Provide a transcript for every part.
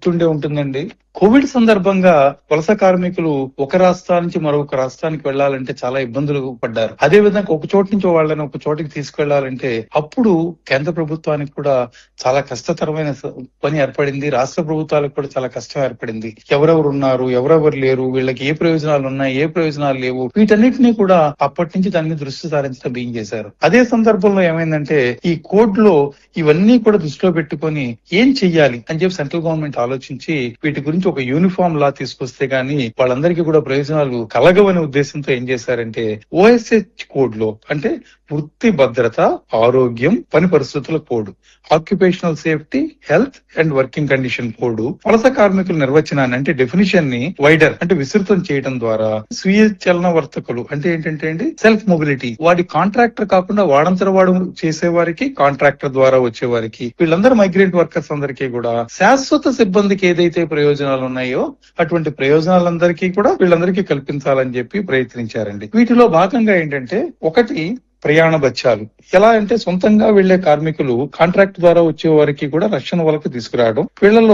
గుర్తుండే ఉంటుందండి. కోవిడ్ సందర్భంగా వలస కార్మికులు ఒక రాష్ట్రం నుంచి మరొక రాష్ట్రానికి వెళ్లాలంటే చాలా ఇబ్బందులు పడ్డారు. అదే విధంగా ఒక చోటు నుంచి వాళ్ళని ఒక చోటికి తీసుకెళ్లాలంటే అప్పుడు కేంద్ర ప్రభుత్వానికి కూడా చాలా కష్టతరమైన పని ఏర్పడింది. రాష్ట్ర ప్రభుత్వాలకు కూడా చాలా కష్టం ఏర్పడింది. ఎవరెవరు ఉన్నారు, ఎవరెవరు లేరు, వీళ్ళకి ఏ ప్రయోజనాలు ఉన్నాయి, ఏ ప్రయోజనాలు లేవు, వీటన్నిటినీ కూడా అప్పటి నుంచి దాని మీద దృష్టి సారించడం బిగిన్ చేశారు. అదే సందర్భంలో ఏమైందంటే ఈ కోడ్ లో ఇవన్నీ కూడా దృష్టిలో పెట్టుకొని ఏం చెయ్యాలి అని చెప్పి సెంట్రల్ గవర్నమెంట్ ఆలోచించి వీటి గురించి ఒక యూనిఫామ్ లా తీసుకొస్తే గానీ వాళ్ళందరికీ కూడా ప్రయోజనాలు కలగవనే ఉద్దేశంతో ఏం చేశారంటే ఓఎస్హెచ్ కోడ్ లో, అంటే వృత్తి భద్రత, ఆరోగ్యం, పని పరిస్థితుల code, occupational safety, health and working condition code, వలస కార్మికుల నిర్వచనాన్ని అంటే డెఫినిషన్ ని వైడర్ అంటే విస్తృతం చేయడం ద్వారా స్వీయ చలన వర్తకులు అంటే ఏంటంటే అండి సెల్ఫ్ మొబిలిటీ, వాడి కాంట్రాక్టర్ కాకుండా వాడంతర వాడు చేసేవారికి, కాంట్రాక్టర్ ద్వారా వచ్చేవారికి, వీళ్ళందరూ మైగ్రెంట్ వర్కర్స్ అందరికీ కూడా శాశ్వత సిబ్బందికి ఏదైతే ప్రయోజనాలు ఉన్నాయో అటువంటి ప్రయోజనాలందరికీ కూడా వీళ్ళందరికీ కల్పించాలని చెప్పి ప్రయత్నించారండి. వీటిలో భాగంగా ఏంటంటే ఒకటి ప్రయాణ భత్యాలు. ఎలా అంటే సొంతంగా వెళ్లే కార్మికులు కాంట్రాక్ట్ ద్వారా వచ్చే వారికి కూడా రక్షణ వలకు తీసుకురావడం. వీళ్లలో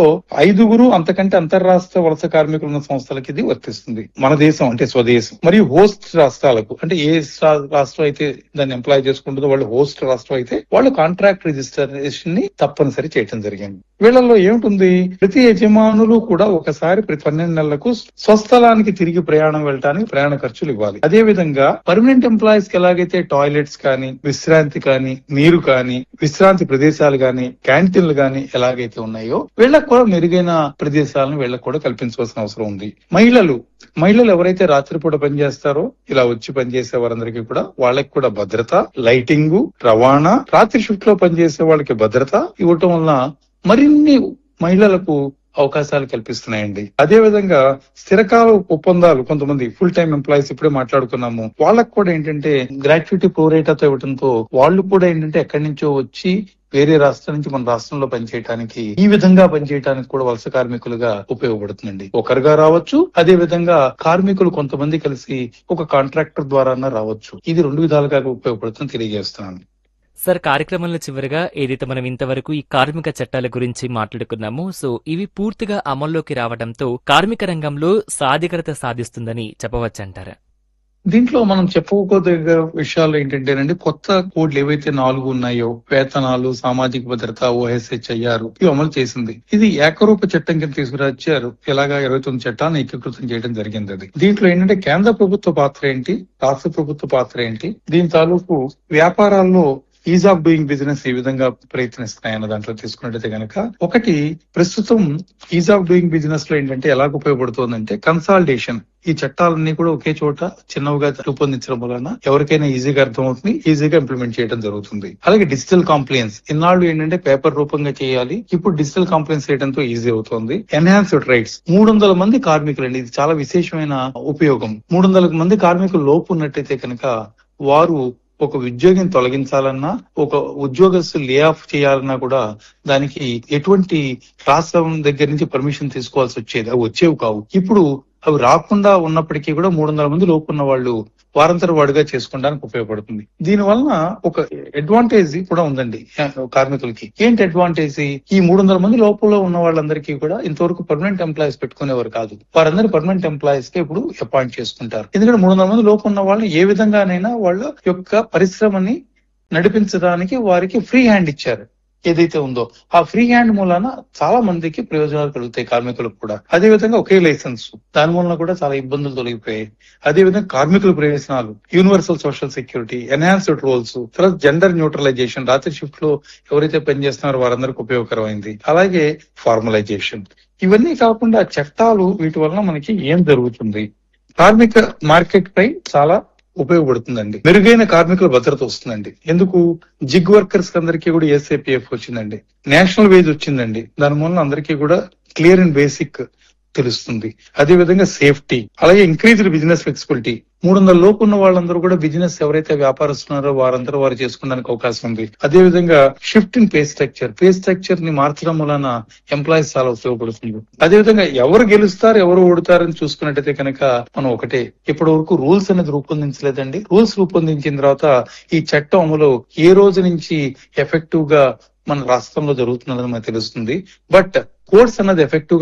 5 అంతకంటే అంతర్రాష్ట్ర వలస కార్మికులు ఉన్న సంస్థలకి ఇది వర్తిస్తుంది. మన దేశం అంటే స్వదేశం మరియు హోస్ట్ రాష్ట్రాలకు అంటే ఏ రాష్ట్రం అయితే దాన్ని ఎంప్లాయ్ చేసుకుంటుందో వాళ్ళు హోస్ట్ రాష్ట్రం అయితే వాళ్ళు కాంట్రాక్ట్ రిజిస్ట్రేషన్ ని తప్పనిసరి చేయడం జరిగింది. వీళ్లలో ఏమిటి, ప్రతి యజమానులు కూడా ఒకసారి ప్రతి 12 నెలలకు స్వస్థలానికి తిరిగి ప్రయాణం వెళ్ళడానికి ప్రయాణ ఖర్చులు ఇవ్వాలి. అదే విధంగా పర్మనెంట్ ఎంప్లాయీస్ కి ఎలాగైతే టాయిలెట్స్ కానీ, విశ్రాంతి కానీ, నీరు కానీ, విశ్రాంతి ప్రదేశాలు కానీ, క్యాంటీన్లు కానీ ఎలాగైతే ఉన్నాయో వీళ్ళకు కూడా మెరుగైన ప్రదేశాలను వీళ్ళకు కూడా కల్పించవలసిన అవసరం ఉంది. మహిళలు ఎవరైతే రాత్రిపూట పనిచేస్తారో ఇలా వచ్చి పనిచేసే వారందరికీ కూడా వాళ్ళకి కూడా భద్రత, లైటింగ్, రవాణా, రాత్రి షిఫ్ట్ లో పనిచేసే వాళ్ళకి భద్రత ఇవ్వటం వల్ల మరిన్ని మహిళలకు అవకాశాలు కల్పిస్తున్నాయండి. అదే విధంగా స్థిరకాల ఒప్పందాలు, కొంతమంది ఫుల్ టైం ఎంప్లాయీస్ ఇప్పుడే మాట్లాడుకున్నాము, వాళ్ళకు కూడా ఏంటంటే గ్రాట్యుటీ ప్రోరేటాతో ఇవ్వడంతో వాళ్ళు కూడా ఏంటంటే ఎక్కడి నుంచో వచ్చి వేరే రాష్ట్రం నుంచి మన రాష్ట్రంలో పనిచేయడానికి, ఈ విధంగా పనిచేయడానికి కూడా వలస కార్మికులుగా ఉపయోగపడుతుందండి. ఒకరుగా రావచ్చు, అదే విధంగా కార్మికులు కొంతమంది కలిసి ఒక కాంట్రాక్టర్ ద్వారా రావచ్చు. ఇది 2 విధాలుగా ఉపయోగపడుతుందని తెలియజేస్తున్నాను. సార్, కార్యక్రమంలో చివరిగా ఏదైతే మనం ఇంతవరకు ఈ కార్మిక చట్టాల గురించి మాట్లాడుకున్నామో, సో ఇవి పూర్తిగా అమల్లోకి రావడంతో కార్మిక రంగంలో సాధికారత సాధిస్తుందని చెప్పవచ్చంటారా? దీంట్లో మనం చెప్పుకోదగ్గ విషయాలు ఏంటంటేనండి, కొత్త కోడ్లు ఏవైతే 4 ఉన్నాయో, వేతనాలు, సామాజిక భద్రత, ఓఎస్హెచ్ అయ్యారు, ఇవి అమలు చేసింది. ఇది ఏకరూప చట్టం కింద తీసుకురాచ్చారు. ఇలాగా 29 చట్టాలను ఏకీకృతం చేయడం జరిగింది. అది దీంట్లో ఏంటంటే కేంద్ర ప్రభుత్వ పాత్ర ఏంటి, రాష్ట్ర ప్రభుత్వ పాత్ర ఏంటి, దీని తాలూకు వ్యాపారాల్లో ఈజ్ ఆఫ్ డూయింగ్ బిజినెస్ ఏ విధంగా ప్రయత్నిస్తున్నాయన్న దాంట్లో తీసుకున్నట్టయితే కనుక, ఒకటి ప్రస్తుతం ఈజ్ ఆఫ్ డూయింగ్ బిజినెస్ లో ఏంటంటే ఎలాగ ఉపయోగపడుతుందంటే కన్సాలిడేషన్. ఈ చట్టాలన్నీ కూడా ఒకే చోట చిన్నవిగా రూపొందించడం వలన ఎవరికైనా ఈజీగా అర్థమవుతుంది, ఈజీగా ఇంప్లిమెంట్ చేయడం జరుగుతుంది. అలాగే డిజిటల్ కంప్లైన్స్, ఇన్నాళ్ళు ఏంటంటే పేపర్ రూపంగా చేయాలి, ఇప్పుడు డిజిటల్ కంప్లైన్స్ చేయడంతో ఈజీ అవుతుంది. ఎన్హాన్స్డ్ రైట్స్, 300 మంది కార్మికులు అండి, ఇది చాలా విశేషమైన ఉపయోగం. 300 మంది కార్మికులు లోపు ఉన్నట్టయితే కనుక వారు ఒక ఉద్యోగిని తొలగించాలన్నా, ఒక ఉద్యోగస్తు లే ఆఫ్ చేయాలన్నా కూడా దానికి ఎటువంటి రాష్ట్రం దగ్గర నుంచి పర్మిషన్ తీసుకోవాల్సి వచ్చేది, అవి వచ్చేవి కావు. ఇప్పుడు అవి రాకుండా ఉన్నప్పటికీ కూడా 300 మంది లోపు ఉన్న వాళ్ళు వారంతర వాడుగా చేసుకోవడానికి ఉపయోగపడుతుంది. దీని వలన ఒక అడ్వాంటేజ్ కూడా ఉందండి కార్మికులకి. ఏంటి అడ్వాంటేజ్? ఈ 300 మంది లోపల ఉన్న వాళ్ళందరికీ కూడా ఇంతవరకు పర్మనెంట్ ఎంప్లాయీస్ పెట్టుకునేవారు కాదు, వారందరూ పర్మనెంట్ ఎంప్లాయీస్ కి ఇప్పుడు అపాయింట్ చేసుకుంటారు. ఎందుకంటే 300 మంది లోపు ఉన్న వాళ్ళు ఏ విధంగానైనా వాళ్ళ యొక్క పరిశ్రమని నడిపించడానికి వారికి ఫ్రీ హ్యాండ్ ఇచ్చారు. ఏదైతే ఉందో ఆ ఫ్రీ హ్యాండ్ మూలాన చాలా మందికి ప్రయోజనాలు కలుగుతాయి, కార్మికులకు కూడా. అదే విధంగా ఒకే లైసెన్స్, దాని మూలన కూడా చాలా ఇబ్బందులు తొలగిపోయాయి. అదే విధంగా కార్మికుల ప్రయోజనాలు, universal social security, enhanced roles, తర్వాత జెండర్ న్యూట్రలైజేషన్, రాత్రి షిఫ్ట్ లో ఎవరైతే పనిచేస్తున్నారో వారందరికీ ఉపయోగకరమైంది. అలాగే ఫార్మలైజేషన్. ఇవన్నీ కాకుండా చట్టాలు, వీటి వలన మనకి ఏం జరుగుతుంది, కార్మిక మార్కెట్ పై చాలా ఉపయోగపడుతుందండి. మెరుగైన కార్మికుల భద్రత వస్తుందండి. ఎందుకు? జిగ్ వర్కర్స్ అందరికీ కూడా ఎస్ఏపిఎఫ్ వచ్చిందండి, నేషనల్ వేజ్ వచ్చిందండి. దాని మూలన అందరికీ కూడా క్లియర్ అండ్ బేసిక్ తెలుస్తుంది. అదే విధంగా సేఫ్టీ, అలాగే ఇంక్రీజ్డ్ బిజినెస్ ఫ్లెక్సిబిలిటీ. 300 లోపు ఉన్న వాళ్ళందరూ కూడా బిజినెస్ ఎవరైతే వ్యాపారస్తున్నారో వారందరూ వారు చేసుకోవడానికి అవకాశం ఉంది. అదే విధంగా షిఫ్ట్ ఇన్ పే స్ట్రక్చర్ ని మార్చడం వలన ఎంప్లాయీస్ చాలా ఉపయోగపడుతుంది. అదే విధంగా ఎవరు గెలుస్తారు, ఎవరు ఓడుతారని చూసుకున్నట్టయితే కనుక మనం ఒకటే, ఇప్పటి వరకు రూల్స్ అనేది రూపొందించలేదండి. రూల్స్ రూపొందించిన తర్వాత ఈ చట్టం అమలు ఏ రోజు నుంచి ఎఫెక్టివ్ గా మన రాష్ట్రంలో జరుగుతున్నదని మనకు తెలుస్తుంది. బట్ కోడ్స్ అన్నది ఎఫెక్టివ్